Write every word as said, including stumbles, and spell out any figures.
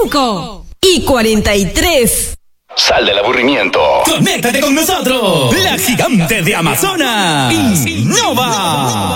cinco y cuarenta y tres. Sal del aburrimiento. Conéctate con nosotros. La gigante de Amazonas. Innova.